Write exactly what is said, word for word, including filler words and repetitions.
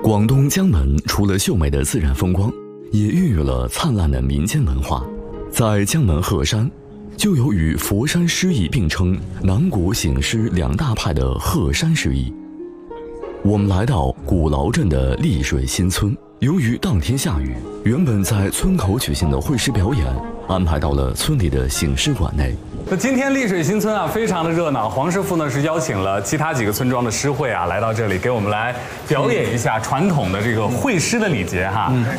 广东江门除了秀美的自然风光，也孕育了灿烂的民间文化。在江门鹤山，就有与佛山诗意并称南国醒狮两大派的鹤山诗意。我们来到古劳镇的丽水新村，由于当天下雨，原本在村口举行的会师表演安排到了村里的醒狮馆内。 那今天丽水新村啊，非常的热闹。黄师傅呢是邀请了其他几个村庄的诗会啊，来到这里给我们来表演一下传统的这个会师的礼节哈。嗯